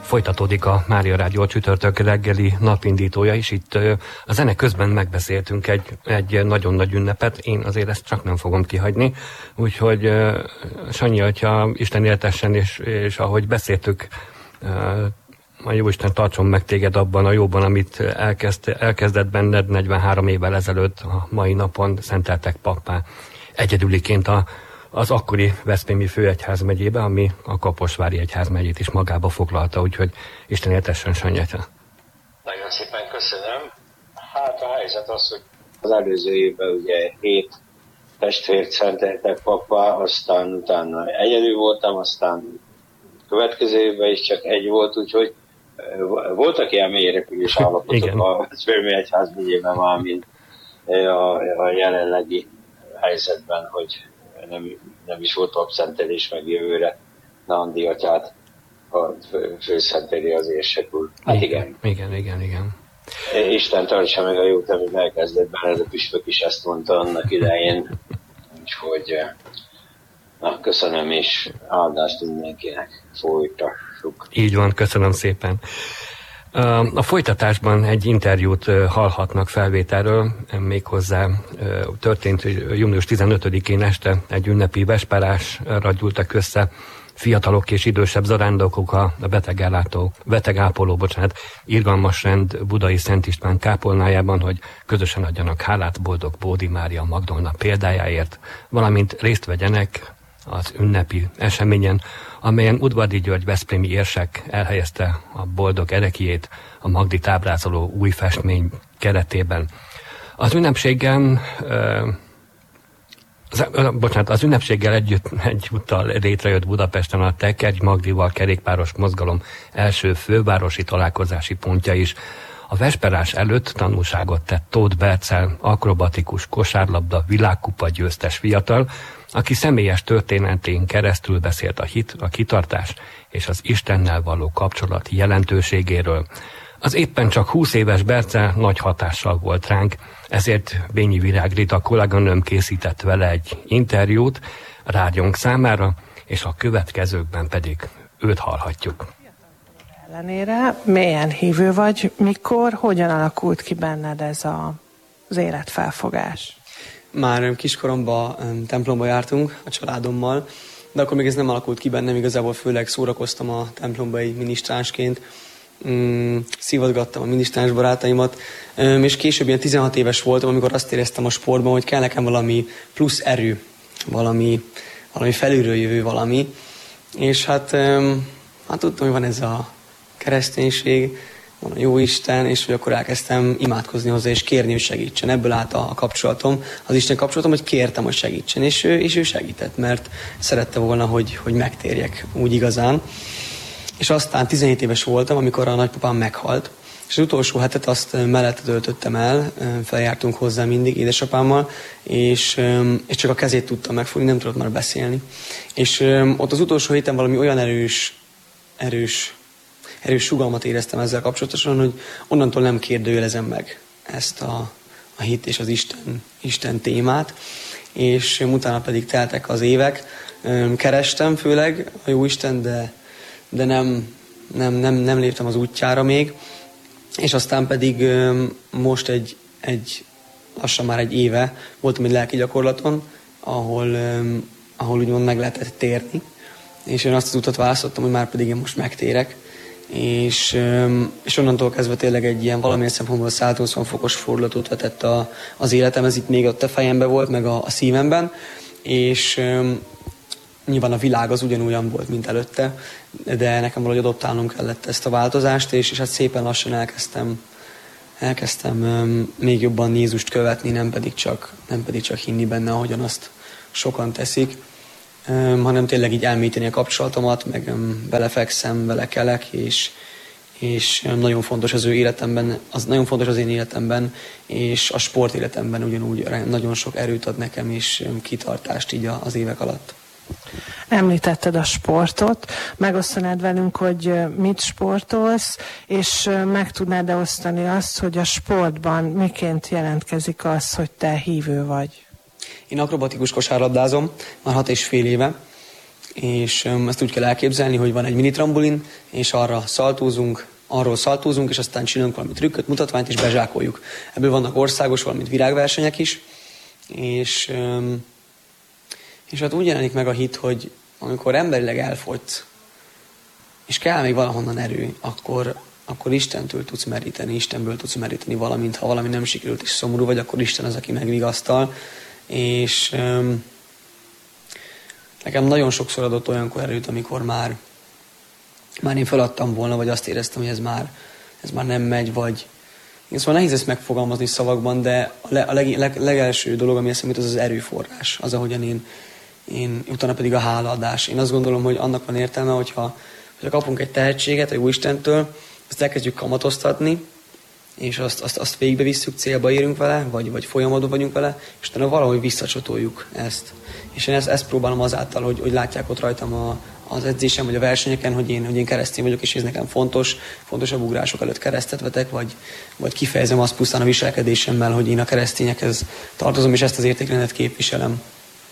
Folytatódik a Mária Rádió csütörtök reggeli napindítója is. Itt a zene közben megbeszéltünk egy nagyon nagy ünnepet. Én azért ezt csak nem fogom kihagyni. Úgyhogy Sanyi atya, Isten éltessen, és ahogy beszéltük, a Jóisten tartson meg téged abban a jóban, amit elkezdett benned 43 évvel ezelőtt, a mai napon szenteltek pappá. Egyedüliként az akkori Veszprémi főegyházmegyébe, ami a Kaposvári egyházmegyét is magába foglalta, úgyhogy Isten éltessen, Sanyi atya. Nagyon szépen köszönöm. Hát a helyzet az, hogy az előző évben ugye 7 testvért szenteltek pappá, aztán utána egyedül voltam, aztán következő évben is csak egy volt, úgyhogy voltak ilyen mélyrepülés állapotok a Veszprémi egyházmegyében már, mint a jelenlegi helyzetben, hogy nem is volt papszentelés, meg jövőre Nandi atyát főszenteli az érsekül. Hát igen. Igen. Isten tartsa meg a jót, amit elkezdett benne, ez a püspök is ezt mondta annak idején. Úgyhogy köszönöm, és áldást mindenkinek. Folytassuk. Így van, köszönöm szépen. A folytatásban egy interjút hallhatnak felvételről, méghozzá történt, hogy június 15-én este egy ünnepi vespárásra gyűltek össze fiatalok és idősebb zarándokok a betegápoló, Irgalmas Rend Budai Szent István kápolnájában, hogy közösen adjanak hálát boldog Bódi Mária Magdolna példájáért, valamint részt vegyenek az ünnepi eseményen, amelyen Udvardi György veszprémi érsek elhelyezte a boldog erekijét a Magdit ábrázoló új festmény keretében. Az ünnepséggel egyúttal létrejött Budapesten a Tekergy Magdival kerékpáros mozgalom első fővárosi találkozási pontja is. A vesperás előtt tanúságot tett Tóth Bercel, akrobatikus kosárlabda világkupa győztes fiatal, aki személyes történetén keresztül beszélt a hit, a kitartás és az Istennel való kapcsolat jelentőségéről. Az éppen csak 20 éves Bercel nagy hatással volt ránk, ezért Bényi Virág Rita kolléganőm készített vele egy interjút rádiónk számára, és a következőkben pedig őt hallhatjuk. Ellenére mélyen hívő vagy, mikor, hogyan alakult ki benned ez az életfelfogás? Már kiskoromban templomba jártunk a családommal, de akkor még ez nem alakult ki bennem, igazából főleg szórakoztam a templombai minisztránsként, szívatgattam a minisztráns barátaimat, és később ilyen 16 éves voltam, amikor azt éreztem a sportban, hogy kell nekem valami plusz erő, valami felülről jövő valami, és hát tudtam, hogy van ez a kereszténység, van a Jóisten, és hogy akkor elkezdtem imádkozni hozzá, és kérni, hogy segítsen. Ebből állt a kapcsolatom, az Isten kapcsolatom, hogy kértem, hogy segítsen, és ő segített, mert szerette volna, hogy megtérjek úgy igazán. És aztán 17 éves voltam, amikor a nagypapám meghalt, és az utolsó hetet azt mellette töltöttem el, feljártunk hozzá mindig édesapámmal, és csak a kezét tudtam megfogni, nem tudott már beszélni. És ott az utolsó héten valami olyan erős sugalmat éreztem ezzel kapcsolatosan, hogy onnantól nem kérdőjelezem meg ezt a hit és az Isten témát, és utána pedig teltek az évek. Kerestem főleg a Jóisten, de nem léptem az útjára még, és aztán pedig most lassan már egy éve voltam egy lelki gyakorlaton, ahol úgymond meg lehetett térni, és én azt az utat választottam, hogy már pedig én most megtérek, és onnantól kezdve tényleg egy ilyen valamilyen szempontból 180 fokos fordulatot vetett az életem, ez itt még ott a fejemben volt, meg a szívemben, és nyilván a világ az ugyanolyan volt, mint előtte, de nekem valahogy adoptálnom kellett ezt a változást, és hát szépen lassan elkezdtem még jobban Jézust követni, nem pedig csak hinni benne, ahogyan azt sokan teszik, hanem tényleg így elmélyíteni a kapcsolatomat, meg belefekszem, belekelek, és nagyon fontos az ő életemben, az nagyon fontos az én életemben, és a sport életemben ugyanúgy nagyon sok erőt ad nekem, és kitartást így az évek alatt. Említetted a sportot, megosztanád velünk, hogy mit sportolsz, és meg tudnád osztani azt, hogy a sportban miként jelentkezik az, hogy te hívő vagy? Én akrobatikus kosárlabdázom, már 6,5 éve, és ezt úgy kell elképzelni, hogy van egy mini trambolin, és arról szaltózunk, és aztán csinálunk valami trükköt, mutatványt, és bezsákoljuk. Ebből vannak országos, valamint virágversenyek is, és hát úgy jelenik meg a hit, hogy amikor emberileg elfogysz, és kell még valahonnan erő, akkor Istentől tudsz meríteni, Istenből tudsz meríteni valamint, ha valami nem sikerült és szomorú vagy, akkor Isten az, aki megvigasztal. És nekem nagyon sokszor adott olyankor erőt, amikor már én feladtam volna, vagy azt éreztem, hogy ez már nem megy, vagy... Szóval nehéz ezt megfogalmazni szavakban, de a legelső dolog, ami eszembe jut, az erőforrás. Az, ahogyan én utána pedig a hálaadás. Én azt gondolom, hogy annak van értelme, hogyha kapunk egy tehetséget a Jóistentől, azt elkezdjük kamatoztatni, és azt végigbe visszük, célba érünk vele, vagy folyamatban vagyunk vele, és utána valahogy visszacsatoljuk ezt. És én ezt próbálom azáltal, hogy látják ott rajtam az edzésem, vagy a versenyeken, hogy én keresztény vagyok, és ez nekem fontosabb ugrások előtt keresztet vetek, vagy kifejezem azt pusztán a viselkedésemmel, hogy én a keresztényekhez tartozom, és ezt az értékrendet képviselem.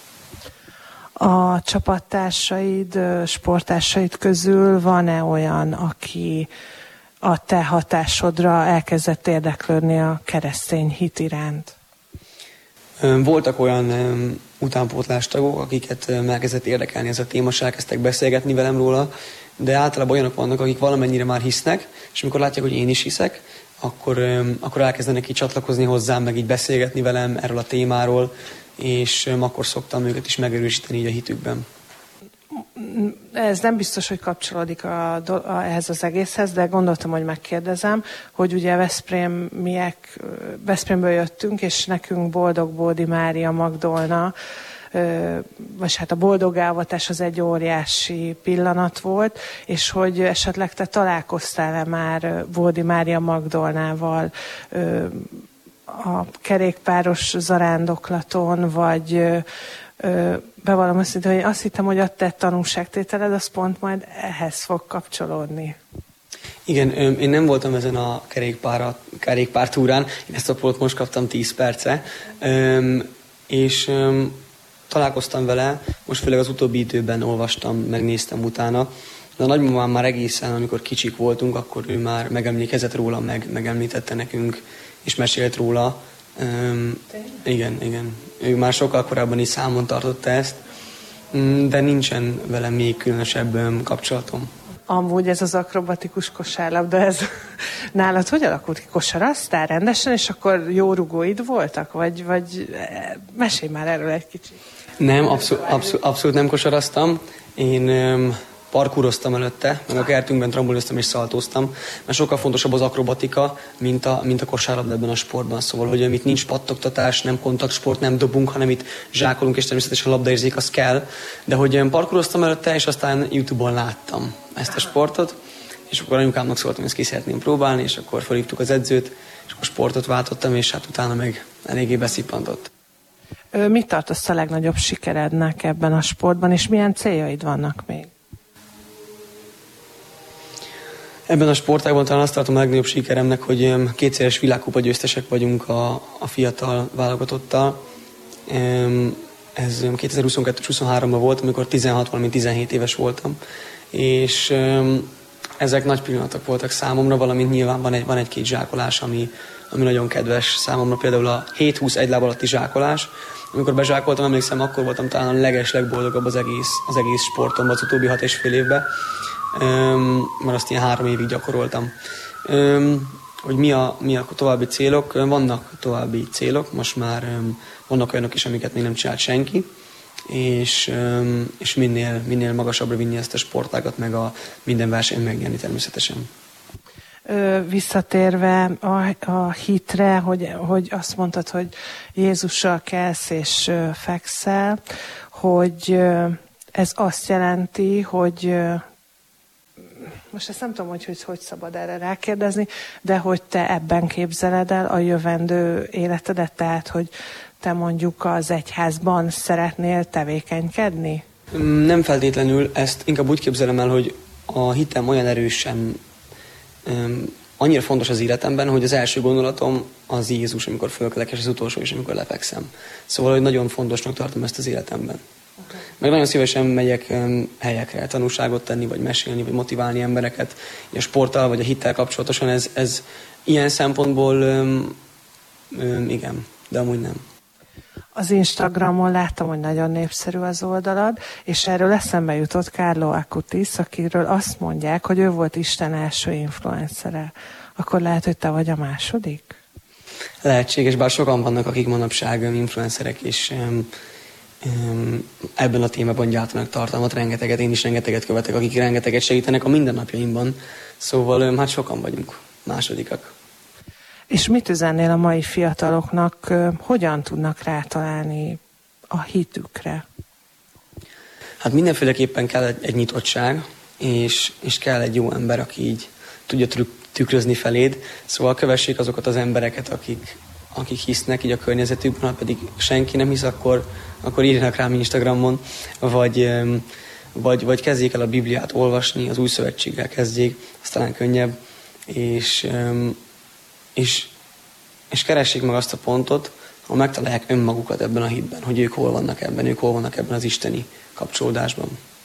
A csapattársaid, sporttársaid közül van-e olyan, aki a te hatásodra elkezdett érdeklődni a keresztény hit iránt? Voltak olyan utánpótlástagok, akiket elkezdett érdekelni ez a téma, és elkezdtek beszélgetni velem róla, de általában olyanok vannak, akik valamennyire már hisznek, és amikor látják, hogy én is hiszek, akkor elkezdenek így csatlakozni hozzám, meg így beszélgetni velem erről a témáról, és akkor szoktam őket is megerősíteni így a hitükben. Ez nem biztos, hogy kapcsolódik ehhez az egészhez, de gondoltam, hogy megkérdezem, hogy ugye Veszprémből jöttünk, és nekünk Boldog Bódi Mária Magdolna, vagy hát a boldogálvatás az egy óriási pillanat volt, és hogy esetleg te találkoztál-e már Bódi Mária Magdolnával a kerékpáros zarándoklaton, vagy bevallom őszintén, hogy azt hittem, hogy a te tanúságtételed, az pont majd ehhez fog kapcsolódni. Igen, én nem voltam ezen a kerékpártúrán, én ezt a polt most kaptam 10 perce, és találkoztam vele, most főleg az utóbbi időben olvastam, megnéztem utána, de a nagymamám már egészen, amikor kicsik voltunk, akkor ő már megemlékezett róla, megemlítette nekünk, és mesélt róla. Igen. Ő már sokkal korábban is számon tartotta ezt, de nincsen vele még különösebb kapcsolatom. Amúgy ez az akrobatikus kosárlabda, ez nálad hogy alakult ki? Kosaraztál rendesen, és akkor jó rugóid voltak? Vagy mesélj már erről egy kicsit. Nem, abszolút nem kosaraztam. Én parkúroztam előtte, meg a kertünkben tramboliztam és szaltóztam, mert sokkal fontosabb az akrobatika, mint a kosárlabda ebben a sportban. Szóval, hogy itt nincs pattogtatás, nem kontaktsport, nem dobunk, hanem itt zsákolunk, és természetesen a labdaérzék az kell. De hogy parkúroztam előtte, és aztán YouTube-on láttam ezt a sportot, és akkor anyukámnak szóltam, hogy ezt ki szeretném próbálni, és akkor felhívtuk az edzőt, és akkor sportot váltottam, és hát utána meg eléggé beszippantott. Mit tartasz a legnagyobb sikerednek ebben a sportban, és milyen céljaid vannak még? Ebben a sportágban talán azt tartom a legnagyobb sikeremnek, hogy kétszeres világkupa győztesek vagyunk a fiatal válogatottal. Ez 2022-23-ban volt, amikor 16, valamint 17 éves voltam. És ezek nagy pillanatok voltak számomra, valamint nyilván van egy-két zsákolás, ami nagyon kedves számomra. Például a 7-20 egy láb alatti zsákolás. Amikor bezsákoltam, emlékszem, akkor voltam talán a legboldogabb az egész sportomban az utóbbi 6,5 évben. Mert azt ilyen 3 évig gyakoroltam. Hogy mi a további célok? Vannak további célok, most már vannak olyanok is, amiket még nem csinált senki, és minél magasabbra vinni ezt a sportágat, meg minden versenyt megnyerni természetesen. Visszatérve a hitre, hogy azt mondtad, hogy Jézussal kelsz és fekszel, hogy ez azt jelenti, hogy most ezt nem tudom, hogy szabad erre rákérdezni, de hogy te ebben képzeled el a jövendő életedet, tehát, hogy te mondjuk az egyházban szeretnél tevékenykedni? Nem feltétlenül, ezt inkább úgy képzelem el, hogy a hitem olyan erősen, annyira fontos az életemben, hogy az első gondolatom az Jézus, amikor fölkelek, és az utolsó is, amikor lefekszem. Szóval, hogy nagyon fontosnak tartom ezt az életemben. Meg nagyon szívesen megyek helyekre tanúságot tenni, vagy mesélni, vagy motiválni embereket. A sporttal, vagy a hittel kapcsolatosan ez ilyen szempontból igen, de amúgy nem. Az Instagramon láttam, hogy nagyon népszerű az oldalad, és erről eszembe jutott Carlo Acutis, akiről azt mondják, hogy ő volt Isten első influencere. Akkor lehet, hogy te vagy a második? Lehetséges, bár sokan vannak, akik manapság influencerek, és ebben a témában gyártanak tartalmat, rengeteget, én is rengeteget követek, akik rengeteget segítenek a mindennapjaimban. Szóval hát sokan vagyunk másodikak. És mit üzennél a mai fiataloknak, hogyan tudnak rátalálni a hitükre? Hát mindenféleképpen kell egy nyitottság, és kell egy jó ember, aki így tudja tükrözni feléd. Szóval kövessék azokat az embereket, akik hisznek így a környezetükben, ha pedig senki nem hisz, akkor írjanak rám Instagramon, vagy kezdjék el a Bibliát olvasni, az Új Szövetséggel kezdjék, az talán könnyebb, és keressék meg azt a pontot, ahol megtalálják önmagukat ebben a hitben, hogy ők hol vannak ebben az isteni kapcsolódásban.